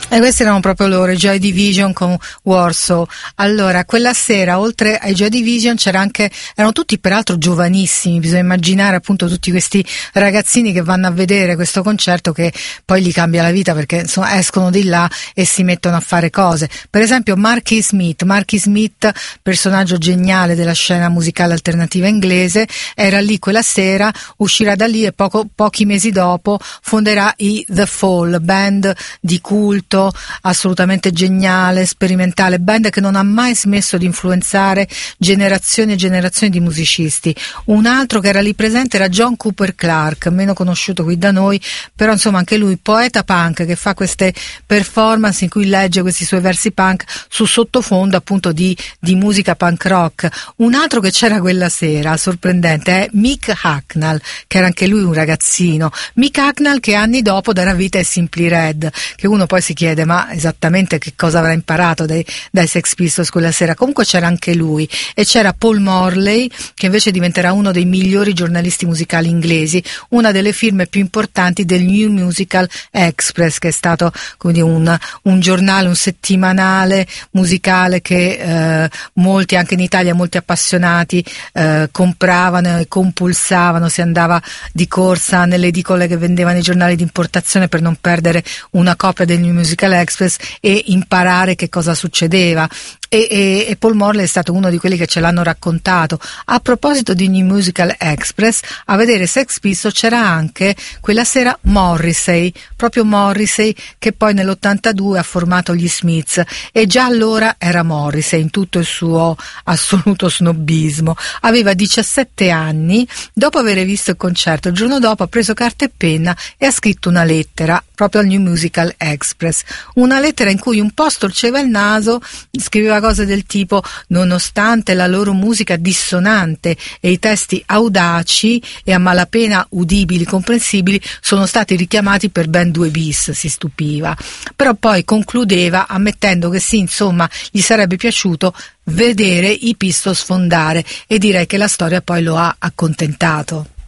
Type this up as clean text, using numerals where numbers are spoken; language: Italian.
E questi erano proprio loro, i Joy Division con Warsaw. Allora, quella sera, oltre ai Joy Division, erano tutti peraltro giovanissimi, bisogna immaginare appunto tutti questi ragazzini che vanno a vedere questo concerto che poi gli cambia la vita, perché insomma escono di là e si mettono a fare cose. Per esempio Marky Smith, personaggio geniale della scena musicale alternativa inglese, era lì quella sera, uscirà da lì e pochi mesi dopo fonderà i The Fall, band di culto assolutamente geniale, sperimentale, band che non ha mai smesso di influenzare generazioni e generazioni di musicisti. Un altro che era lì presente era John Cooper Clarke, meno conosciuto qui da noi, però insomma anche lui poeta punk che fa queste performance in cui legge questi suoi versi punk su sottofondo appunto di musica punk rock. Un altro che c'era quella sera, sorprendente, è Mick Hucknall, che era anche lui un ragazzino. Mick Hucknall che anni dopo darà vita ai Simply Red, che uno poi si chiede ma esattamente che cosa avrà imparato dai Sex Pistols quella sera. Comunque c'era anche lui, e c'era Paul Morley, che invece diventerà uno dei migliori giornalisti musicali inglesi, una delle firme più importanti del New Musical Express, che è stato quindi un giornale, un settimanale musicale che molti, anche in Italia, molti appassionati compravano e compulsavano. Si andava di corsa nelle edicole che vendevano i giornali di importazione per non perdere una copia del New Musical Express e imparare che cosa succedeva. E Paul Morley è stato uno di quelli che ce l'hanno raccontato. A proposito di New Musical Express, a vedere Sex Pistols c'era anche quella sera Morrissey, proprio Morrissey, che poi nell'82 ha formato gli Smiths, e già allora era Morrissey in tutto il suo assoluto snobismo. Aveva 17 anni, dopo aver visto il concerto, il giorno dopo ha preso carta e penna e ha scritto una lettera proprio al New Musical Express, una lettera in cui un po' storceva il naso, scriveva cose del tipo: nonostante la loro musica dissonante e i testi audaci e a malapena udibili, comprensibili, sono stati richiamati per ben 2 bis, si stupiva. Però poi concludeva ammettendo che sì, insomma, gli sarebbe piaciuto vedere i Pistols sfondare, e direi che la storia poi lo ha accontentato.